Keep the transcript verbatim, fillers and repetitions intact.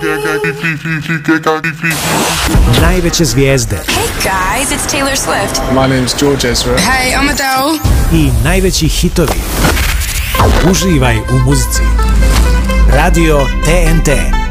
Najveće zvijezde. Hey guys, it's Taylor Swift. My name's George Ezra. Hey, I'm Adele. I najveći hitovi. Uživaj u muzici. Radio T N T.